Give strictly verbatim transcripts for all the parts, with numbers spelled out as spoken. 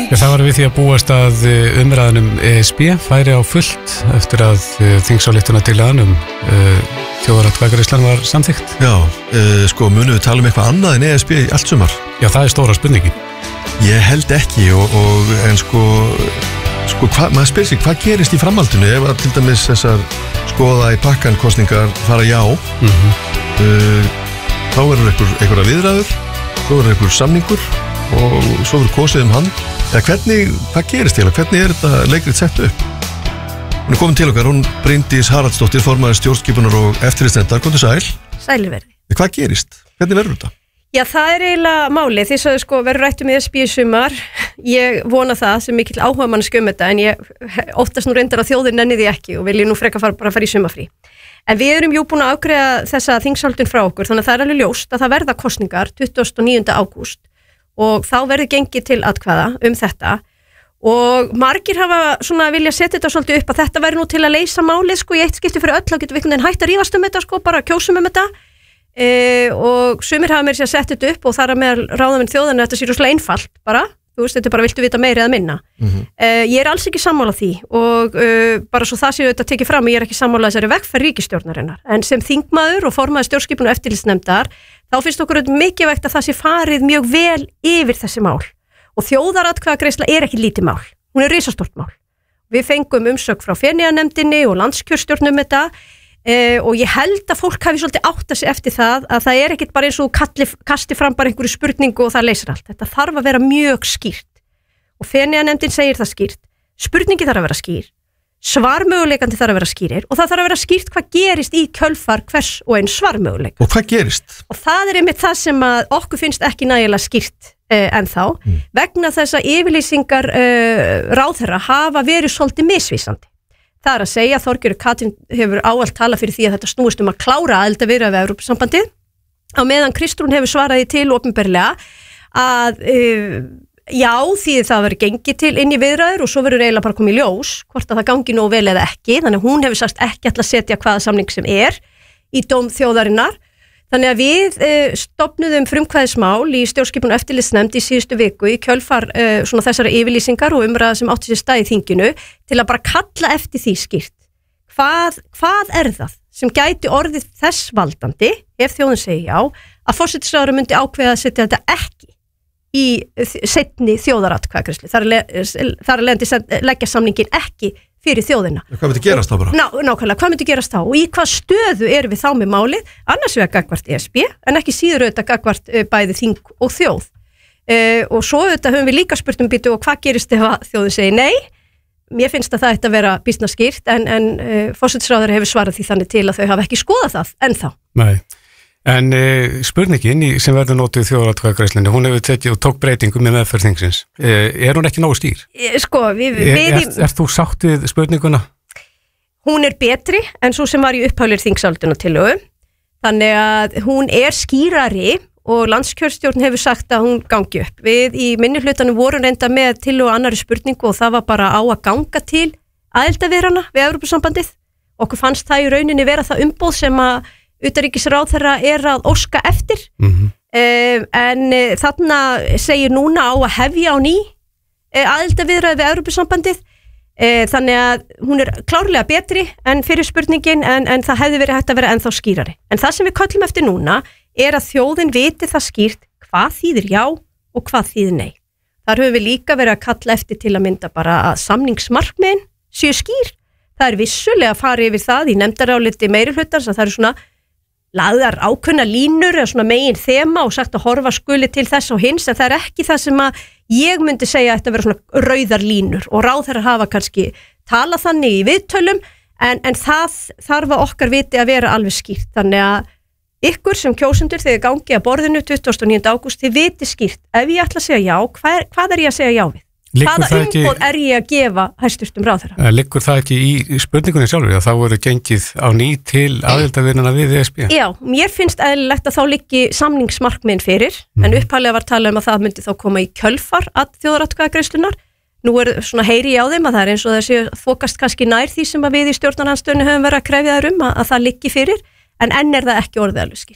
Já, það var við því að búast að umræðanum E S B færi á fullt eftir að þingsályktun um uh, þjóðaratkvæðagreiðslan var samþykkt. Já, uh, sko munum við tala um eitthvað annað en E S B í allt sumar? Já, það er stóra spurningin. Ég held ekki og, og en sko, sko hva, maður spyr sig hvað gerist í framhaldinu ef að til dæmis þessar skoða í pakkan kosningar fara já, mm-hmm. uh, þá verður einhver, einhverja viðræður, þá verður einhver samningur og svo verður kosið um hann. Eða hvernig, hvað gerist til það? Hvernig er þetta leikrið sett upp? Hún er komin til okkar, hún Bryndís Haraldsdóttir, formaður stjórnskipunar og eftirlitsnefndar. Komdu sæl. Sælverði. Hvað gerist? Hvernig verður þetta? Já, það er eiginlega málið. Þið sagði sko verður rætt um E S B í sumar. Ég vona það sem mikill áhuga manneskju um þetta en ég óttast nú reyndar að þjóðin nenni því ekki og vilji nú frekar fara, bara fara í sumarfrí. En við erum jú búin að afgreiða þessa þingsályktun frá okkur þannig að það er alveg ljóst að það verða kosningar tuttugasta og níunda ágúst og þá verður gengið til atkvæða um þetta og margir hafa svona vilja setja þetta svolítið upp að þetta verður nú til að leysa málið sko í eitt skipti fyrir öll þá getum við einhvern veginn hægt að rífast um þetta sko bara kjósum um þetta e, og sumir hafa meira sér að setja þetta upp og þar að með ráðamenn þjóðan þetta sé rosalega einfalt bara, þú veist þetta er bara viltu vita meira eða minna mm-hmm. e, ég er alls ekki sammála því og uh, bara svo það séu þetta tekið fram ég er ekki sammála þessari vegferð ríkisstjórnarinnar en sem þingmaður og formaður stjórnskipunar og eftirlitsnefndar þá finnst okkur mikilvægt að það sé farið mjög vel yfir þessi mál og þjóðaratkvæðagreiðsla er ekki lítið mál, hún er risastórt mál. Við fengum umsögn frá Feneyjanefndinni og landskjörstjórn um þetta e, og ég held að fólk hafi svolítið áttað sig eftir það að það er ekkit bara eins og kalli, kasti fram bara einhverju spurningu og það leysir allt. Þetta þarf að vera mjög skýrt og Feneyjanefndin segir það skýrt. Spurningi þarf að vera skýr, svarmöguleikandi þarf að vera skýrir og það þarf að vera skýrt hvað gerist í kjölfar hvers og einn svarmöguleika. Og hvað gerist? Og það er einmitt það sem að okkur finnst ekki nægilega skýrt eh, ennþá mm. vegna þess að yfirlýsingar eh, ráðherra hafa verið svolítið misvísandi. Það er að segja að Þorgerður Katrín hefur ávallt talað fyrir því að þetta snúist um að klára aðildarviðræður við Evrópusambandið á meðan Kristrún hefur svaraði til opinberlega að eh, já, því það verður gengið til inn í viðræður og svo verður eiginlega bara komið í ljós hvort að það gangi nógu vel eða ekki þannig að hún hefur sagt ekki ætla að setja hvaða samning sem er í dóm þjóðarinnar þannig að við eh, stofnuðum frumkvæðismál í stjórnskipun og eftirlitsnefnd í síðustu viku í kjölfar eh, svona þessara yfirlýsingar og umræða sem átti sér stað í þinginu til að bara kalla eftir því skýrt hvað, hvað er það sem gæti orðið þess valdandi ef þjóðin segi já að forsætisráðherra myndi ákveða að setja þetta ekki í seinni þjóðaratkvæðagreiðslu. Þar er leiðandi leggja samningin ekki fyrir þjóðina. Hvað myndi gerast þá bara? Ná, nákvæmlega, hvað myndi gerast þá? Og í hvað stöðu erum við þá með málið? Annars vegar gagnvart E S B, en ekki síður auðvitað gagnvart bæði þing og þjóð. Uh, og svo auðvitað höfum við líka spurt um býtu og hvað gerist ef þjóðin segir nei? Mér finnst að það ætti að vera býsna skýrt, en, en uh, forsætisráðherra hefur svarað því þannig til að þau hafa ekki skoðað það ennþá. Nei. En e, spurningin í, sem verður notuð þjóðaratkvæðagreiðslunni, hún hefur tekið og tók breytingum með meðferð þingsins. E, er hún ekki nógu skýr? E, sko, við... E, við er, er þú sátt við spurninguna? Hún er betri en svo sem var í upphælir þingsályktunartillögu. Þannig að hún er skýrari og landskjörstjórn hefur sagt að hún gangi upp. Við í minnihlutanum vorum reynda með tillögu annari spurningu og það var bara á að ganga til aðildarviðræðna við Evrópusambandið. Okkur fannst það í rauninni vera það umboð sem að utanríkisráðherra er að óska eftir mm-hmm. um, en uh, þarna segir núna á að hefja á ný uh, aðildarviðræði við Evrópusambandið uh, þannig að hún er klárlega betri en fyrir spurningin en, en það hefði verið hægt að vera ennþá skýrari en það sem við köllum eftir núna er að þjóðin viti það skýrt hvað þýðir já og hvað þýðir nei. Þar höfum við líka verið að kalla eftir til að mynda bara að samningsmarkmiðin séu skýr. Það er vissulega að fara yfir það í nefndaráliti meirihlutans að það eru svona lagðar ákunna línur eða svona megin þema og sagt að horfa skuli til þess og hins en það er ekki það sem að ég myndi segja að þetta vera svona rauðar línur og ráðherrar hafa kannski talað þannig í viðtölum en, en það þarf að okkar viti að vera alveg skýrt þannig að ykkur sem kjósendur þegar gangi að borðinu tuttugasta og níunda ágúst þið viti skýrt ef ég ætla að segja já, hvað er, hvað er ég að segja já við? Liggur Hvaða umboð er ég að gefa hæstvirtum ráðherra? Liggur það ekki í spurningunni sjálfur að þá voru gengið á ný til aðildarviðræðna við E S B? Já, mér finnst eðlilegt að þá liggi samningsmarkmiðin fyrir mm. en upphæðlega var talað um að það myndi þá koma í kjölfar að þjóðaratkvæðagreiðslunnar. Nú er svona heyri á þeim að það er eins og þessi fókast kannski nær því sem að við í stjórnarandsstöðunni höfum verið að krefja þær um að, að það liggi fyrir en enn er það ekki orðið alveg skýrt.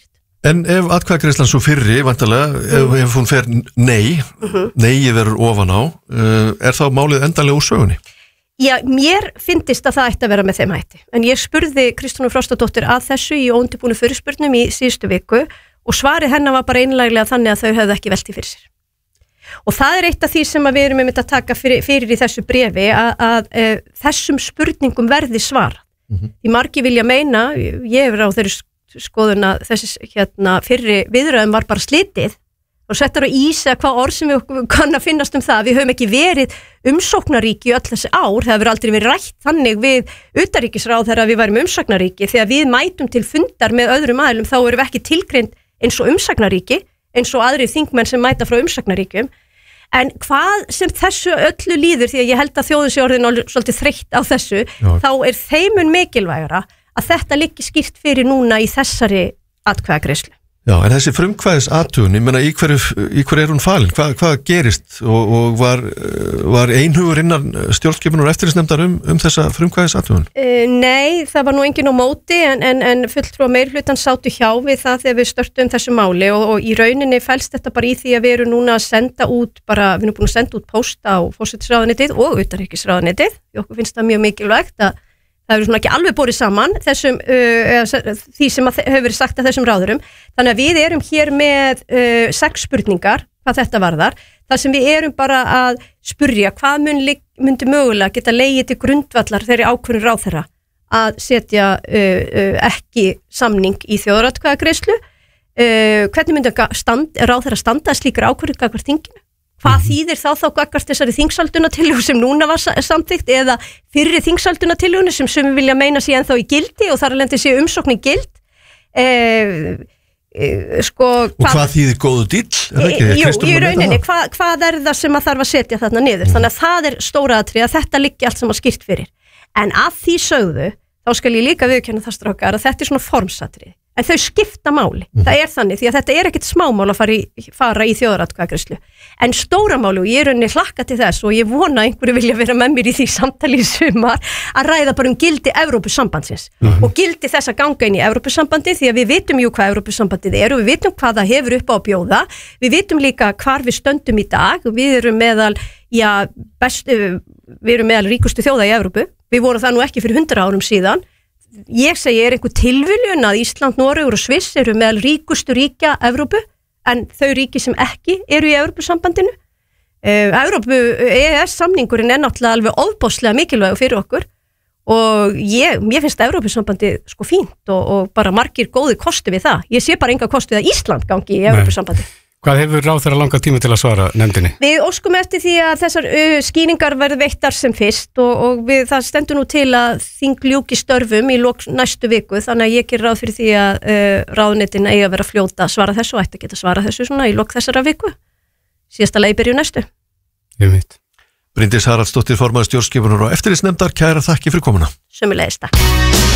En ef atkvæðagreiðslan svo fyrri, vantarlega, mm. ef, ef hún fer nei, mm-hmm. nei verður ofan á, uh, er þá málið endanlega úr sögunni? Já, mér fyndist að það ætti að vera með þeim hætti. En ég spurði Kristrúnu Frostadóttur að þessu í óundirbúnu fyrirspurnum í síðustu viku og svarið hennar var bara einlæglega þannig að þau hefðu ekki velti fyrir sér. Og það er eitt af því sem við erum með að taka fyrir, fyrir í þessu bréfi að, að, að þessum spurningum verði svar. Mm-hmm. Í margi vilja meina, ég hefur á þeirri skoðun að þessi hérna, fyrri viðræðum var bara slitið og settar á ís eða hvað orð sem við kann að finnast um það. Við höfum ekki verið umsóknaríki í öll þessi ár, það hefur aldrei verið rætt þannig við utanríkisráð þegar við værum umsóknaríki. Þegar við mætum til fundar með öðrum aðilum þá erum við ekki tilgreind eins og umsóknaríki, eins og aðrir þingmenn sem mæta frá umsóknaríkjum. En hvað sem þessu öllu líður, því að ég held að þjóðin sé orðin svolítið þreytt á þessu, Já. Þá er þeimun mikilvægara að þetta liggi skýrt fyrir núna í þessari atkvæðagreiðslu. Já, en þessi frumkvæðis athugun, ég menna, í hverju, í hverju er hún falin? Hvað, hvað gerist og, og var, var einhugur innan stjórnskipunar og eftirlitsnefndar um, um þessa frumkvæðis athugun? Uh, nei, það var nú enginn á móti en, en, en fulltrúa meirhlutan sátu hjá við það þegar við störtum þessu máli og, og í rauninni fælst þetta bara í því að við erum núna að senda út, bara, við erum búin að senda út póst á forsætisráðuneytið og utanríkisráðuneytið. Okkur finnst það mjög mikilvægt að það hefur svona ekki alveg borið saman þessum, uh, því sem hefur verið sagt að þessum ráðurum. Þannig að við erum hér með uh, sex spurningar hvað þetta varðar. Það sem við erum bara að spurja hvað mun, myndi mögulega geta legið til grundvallar þeirri ákvörðun ráðherra að setja uh, uh, ekki samning í þjóðaratkvæðagreiðslu. Uh, hvernig myndi stand, ráðherra standa slíkar ákvörðun gagnvart þinginu? Hvað þýðir þá þá gagnvart þessari þingsálftunartillögu sem núna var samþykkt eða fyrri þingsálftunartillögunni sem sumir vilja meina sé ennþá í gildi og þar alveg sé umsóknin gild. Eh, eh, sko, og hvað þýðir góðu dill? Eh, jú, í rauninni, hvað, hvað er það sem að þarf að setja þarna niður? Mm. Þannig að það er stóra atriði að þetta liggi allt saman skýrt fyrir. En að því sögðu, þá skal ég líka viðurkenna það strákar að þetta er svona formsatriði. En þau skipta máli. Mm. Það er þannig, því að þetta er ekkert smámál að fara í, fara í þjóðaratkvæðagreiðslu. En stóra máli, og ég er rauninni hlakka til þess og ég vona einhverju vilja vera með mér í því samtali í sumar, að ræða bara um gildi Evrópusambandsins. Mm. Og gildi þess að ganga inn í Evrópusambandi, því að við vitum jú hvað Evrópusambandið er og við vitum hvað það hefur upp á að bjóða. Við vitum líka hvar við stöndum í dag. Við erum meðal, já, best, við erum meðal ríkustu þjóða í Evrópu. Við vorum það nú ekki fyrir hundrað árum síðan. Ég segi er einhver tilviljun að Ísland, Noregur og Sviss eru meðal ríkustu ríkja Evrópu en þau ríki sem ekki eru í Evrópusambandinu. Uh, Evrópu E E S-samningurinn er náttúrulega alveg ofboðslega mikilvægur fyrir okkur og ég, ég finnst Evrópusambandi sko fínt og, og bara margir góði kosti við það. Ég sé bara enga kosti að Ísland gangi í Evrópusambandi. Hvað hefur ráðherra langa tíma til að svara nefndinni? Við óskum eftir því að þessar uh, skýringar verði veittar sem fyrst og, og við, það stendur nú til að þing ljúki störfum í lok næstu viku þannig að ég ger ráð fyrir því að uh, ráðuneytin eigi að vera fljóta að svara þessu og ætti að geta svara þessu svona í lok þessara viku. Síðasta leið byrju næstu. Ég veit. Bryndís Haraldsdóttir, formaður stjórnskipunar og eftirlitsnefndar, kærar þakki fyrir komuna. Sömuleiðis, takk.